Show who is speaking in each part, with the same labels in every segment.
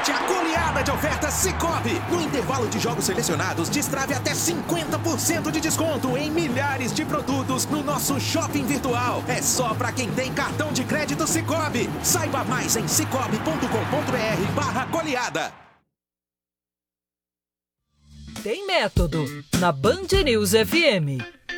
Speaker 1: Aproveite a goleada de ofertas Sicoob. No intervalo de jogos selecionados, destrave até 50% de desconto em milhares de produtos no nosso shopping virtual. É só para quem tem cartão de crédito Sicoob. Saiba mais em cicobi.com.br/goleada.
Speaker 2: Tem método na Band News FM.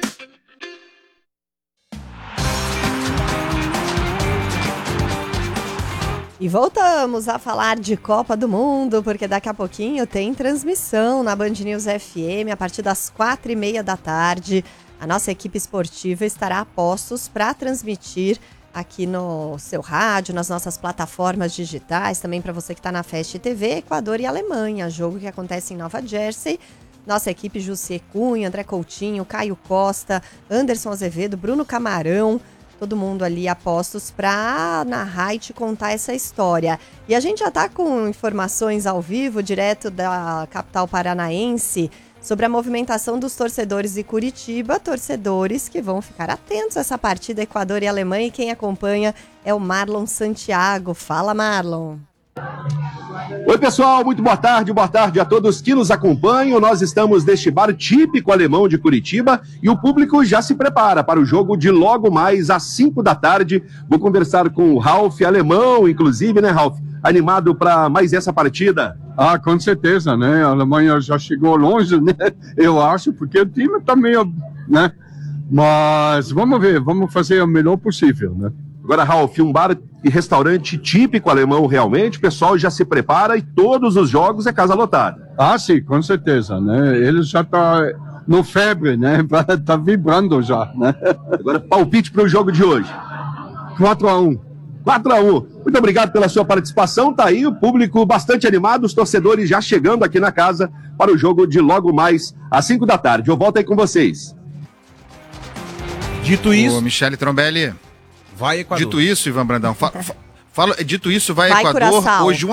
Speaker 3: E voltamos a falar de Copa do Mundo, porque daqui a pouquinho tem transmissão na Band News FM a partir das 4h30 da tarde. A nossa equipe esportiva estará a postos para transmitir aqui no seu rádio, nas nossas plataformas digitais, também para você que está na Fast TV, Equador e Alemanha, jogo que acontece em Nova Jersey. Nossa equipe, Jussier Cunha, André Coutinho, Caio Costa, Anderson Azevedo, Bruno Camarão, todo mundo ali a postos para narrar e te contar essa história. E a gente já está com informações ao vivo, direto da capital paranaense, sobre a movimentação dos torcedores de Curitiba, torcedores que vão ficar atentos a essa partida Equador e Alemanha, e quem acompanha é o Marlon Santiago. Fala, Marlon.
Speaker 4: Oi, pessoal, muito boa tarde a todos que nos acompanham. Nós estamos neste bar típico alemão de Curitiba e o público já se prepara para o jogo de logo mais às 5 da tarde. Vou conversar com o Ralf, alemão, inclusive, né, Ralf? Animado para mais essa partida?
Speaker 5: Ah, com certeza, né? A Alemanha já chegou longe, né? Eu acho, porque o time tá meio, né? Mas vamos ver, vamos fazer o melhor possível, né?
Speaker 4: Agora, Ralf, um bar e restaurante típico alemão realmente, o pessoal já se prepara e todos os jogos é casa lotada.
Speaker 5: Ah, sim, com certeza, né? Ele já tá no febre, né? Tá vibrando já, né?
Speaker 4: Agora, palpite para o jogo de hoje.
Speaker 5: 4-1.
Speaker 4: 4-1. Muito obrigado pela sua participação. Tá aí o público bastante animado, os torcedores já chegando aqui na casa para o jogo de logo mais às 5 da tarde. Eu volto aí com vocês.
Speaker 6: Dito isso...
Speaker 7: Ô, Michele Trombelli.
Speaker 6: Vai, Equador.
Speaker 7: Dito isso, Ivan Brandão. Dito isso, vai Equador.
Speaker 3: Curaçao.
Speaker 7: Hoje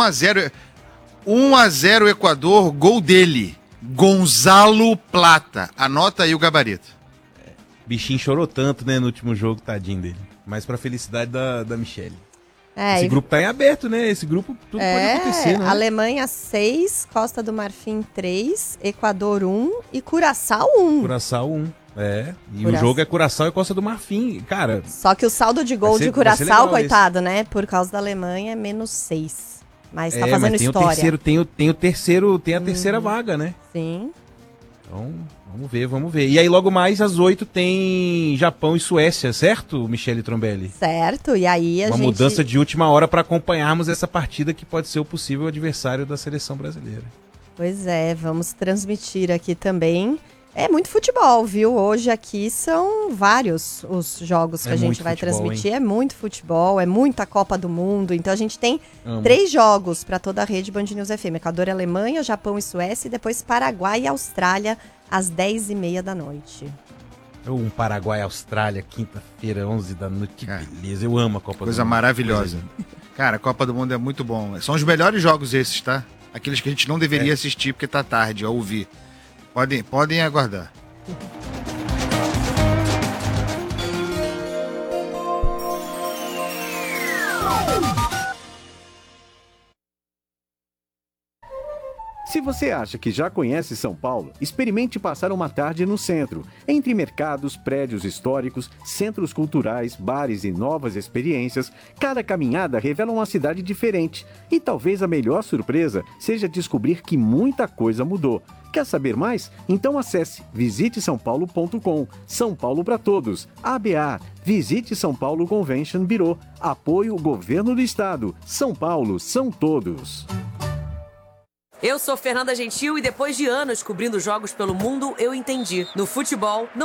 Speaker 7: 1-0 Equador, gol dele. Gonzalo Plata. Anota aí o gabarito.
Speaker 6: Bichinho chorou tanto, né, no último jogo, tadinho dele. Mas pra felicidade da Michele.
Speaker 3: Esse
Speaker 6: grupo tá em aberto, né? Esse grupo tudo pode acontecer, né?
Speaker 3: Alemanha 6, Costa do Marfim 3, Equador 1 e Curaçao 1.
Speaker 6: Curaçao 1. E o jogo é Curaçao e Costa do Marfim, cara.
Speaker 3: Só que o saldo de gol de Curaçao, coitado, né? Por causa da Alemanha é -6. Mas tá fazendo história.
Speaker 6: Tem a terceira vaga, né?
Speaker 3: Sim.
Speaker 6: Então, vamos ver. E aí logo mais às 8 tem Japão e Suécia, certo, Michele Trombelli?
Speaker 3: Certo, e aí
Speaker 6: Uma mudança de última hora para acompanharmos essa partida que pode ser o possível adversário da seleção brasileira.
Speaker 3: Pois é, vamos transmitir aqui também. É muito futebol, viu? Hoje aqui são vários os jogos que a gente vai transmitir. Hein? É muito futebol, é muita Copa do Mundo. Então a gente tem 3 jogos para toda a rede Band News FM. Equador e Alemanha, Japão e Suécia e depois Paraguai e Austrália às 10h30 da noite.
Speaker 6: Um Paraguai e Austrália, quinta-feira, 11 da noite. Que beleza, eu amo a Copa do Mundo.
Speaker 7: Coisa maravilhosa. Cara, a Copa do Mundo é muito bom. São os melhores jogos esses, tá? Aqueles que a gente não deveria assistir porque tá tarde, a ouvir. Podem aguardar.
Speaker 8: Se você acha que já conhece São Paulo, experimente passar uma tarde no centro, entre mercados, prédios históricos, centros culturais, bares e novas experiências. Cada caminhada revela uma cidade diferente e talvez a melhor surpresa seja descobrir que muita coisa mudou. Quer saber mais? Então acesse visitesaopaulo.com. São Paulo para todos. ABA. Visite São Paulo Convention Bureau. Apoio Governo do Estado. São Paulo são todos.
Speaker 9: Eu sou Fernanda Gentil e depois de anos cobrindo jogos pelo mundo, eu entendi. No futebol, não